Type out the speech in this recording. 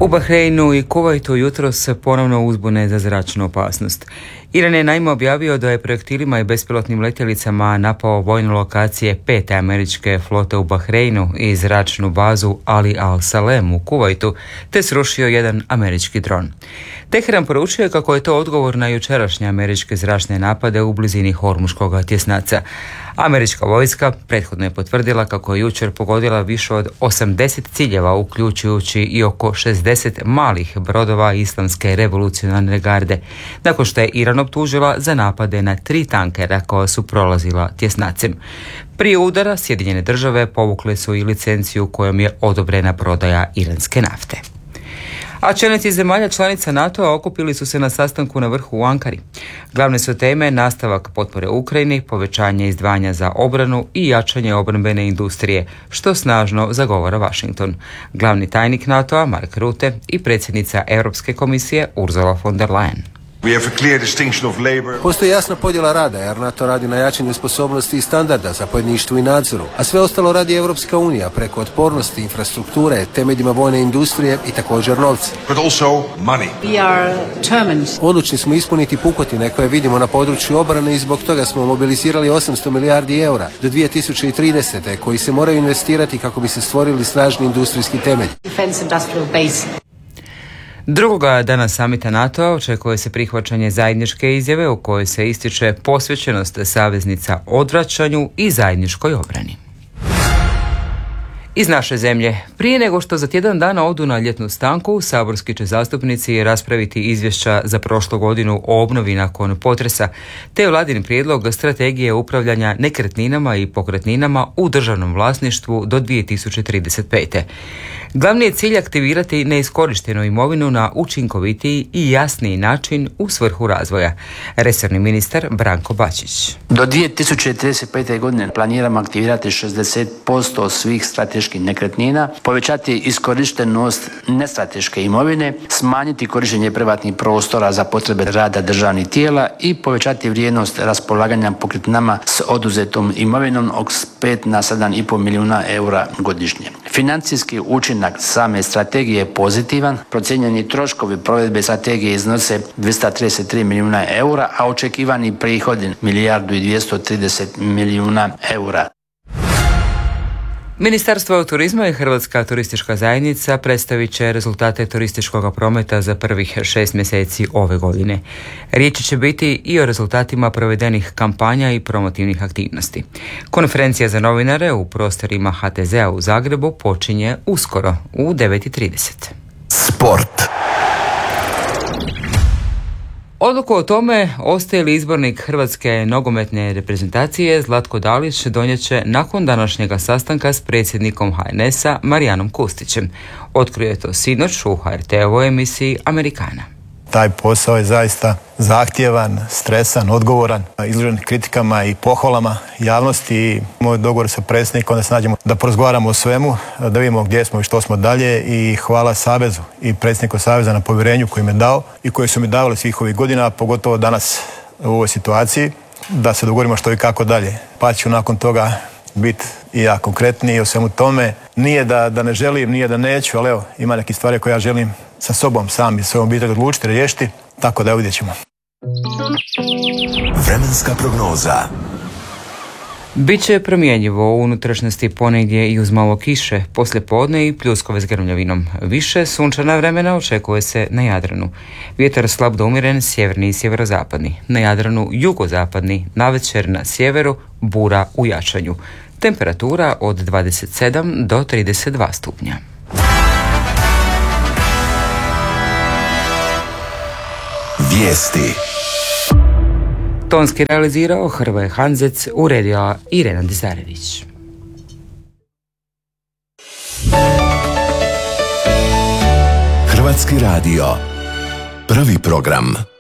U Bahreinu i Kuvajtu jutros ponovno uzbune za zračnu opasnost. Iran je naime objavio da je projektilima i bespilotnim letjelicama napao vojne lokacije 5. američke flote u Bahreinu i zračnu bazu Ali Al-Salem u Kuvajtu, te srušio jedan američki dron. Teheran poručio kako je to odgovor na jučerašnje američke zračne napade u blizini Hormuškog tjesnaca. Američka vojska prethodno je potvrdila kako je jučer pogodila više od 80 ciljeva, uključujući i oko 60 malih brodova Islamske revolucionarne garde, nakon što je Iran optužila za napade na 3 tankera koja su prolazila tjesnacem. Prije udara Sjedinjene države povukle su i licenciju kojom je odobrena prodaja iranske nafte. A čelnici zemalja članica NATO-a okupili su se na sastanku na vrhu u Ankari. Glavne su teme nastavak potpore Ukrajini, povećanje izdvajanja za obranu i jačanje obrambene industrije, što snažno zagovara Washington. Glavni tajnik NATO-a Mark Rutte i predsjednica Europske komisije Ursula von der Leyen. Postoji jasna podjela rada, jer NATO radi na jačanju sposobnosti i standarda, zapovjedništvu i nadzoru, a sve ostalo radi Europska unija preko otpornosti, infrastrukture, temeljima vojne industrije i također novca. Odlučni smo ispuniti pukotine koje vidimo na području obrane i zbog toga smo mobilizirali 800 milijardi eura do 2030. koji se moraju investirati kako bi se stvorili snažni industrijski temelj. Drugoga dana samita NATO-a očekuje se prihvaćanje zajedničke izjave u kojoj se ističe posvećenost saveznica odvraćanju i zajedničkoj obrani. Iz naše zemlje, prije nego što za tjedan dana odu na ljetnu stanku, saborski će zastupnici raspraviti izvješća za prošlu godinu o obnovi nakon potresa, te vladin prijedlog strategije upravljanja nekretninama i pokretninama u državnom vlasništvu do 2035. Glavni je cilj aktivirati neiskorištenu imovinu na učinkovitiji i jasniji način u svrhu razvoja. Resorni ministar Branko Bačić. Do 2035. godine planiramo aktivirati 60% svih strateških nekretnina, povećati iskorištenost nestrateške imovine, smanjiti korištenje privatnih prostora za potrebe rada državnih tijela i povećati vrijednost raspolaganja pokretninama s oduzetom imovinom od 5 na 7,5 milijuna eura godišnje. Financijski učinak same strategije je pozitivan. Procijenjeni troškovi provedbe strategije iznose 233 milijuna eura, a očekivani prihodi 1,230 milijuna eura. Ministarstvo turizma i Hrvatska turistička zajednica predstavit će rezultate turističkog prometa za prvih 6 mjeseci ove godine. Riječ će biti i o rezultatima provedenih kampanja i promotivnih aktivnosti. Konferencija za novinare u prostorima HTZ-a u Zagrebu počinje uskoro u 9:30. Sport. Odluku o tome ostaje li izbornik Hrvatske nogometne reprezentacije Zlatko Dalić donijet će nakon današnjega sastanka s predsjednikom HNS-a Marijanom Kustićem. Otkrio je to sinoć u HRT-ovoj emisiji Amerikana. Taj posao je zaista zahtjevan, stresan, odgovoran, izložen kritikama i pohvalama javnosti i moj dogovor sa predsjednikom da se nađemo da porazgovaramo o svemu, da vidimo gdje smo i što smo dalje i hvala Savezu i predsjedniku Saveza na povjerenju koji me dao i koji su mi davali svih ovih godina, pogotovo danas u ovoj situaciji, da se dogovorimo što i kako dalje. Pa ću nakon toga biti i ja konkretniji o svemu tome. Nije da ne želim, nije da neću, ali evo, ima neke stvari koje ja želim sa sobom sam i svojom obitelji odlučiti, riješiti, tako da vidjet ćemo. Vremenska prognoza. Biće promjenjivo u unutrašnjosti ponegdje i uz malo kiše, poslijepodne i pljuskove s grmljavinom. Više sunčana vremena očekuje se na Jadranu. Vjetar slab do umjeren, sjeverni i sjeverozapadni. Na Jadranu jugozapadni, navečer na sjeveru bura u jačanju. Temperatura od 27 do 32 stupnja. Vijesti. Tonski realizirao Hrvoje Hanzec, uredila Irena Dizarević. Hrvatski radio. Prvi program.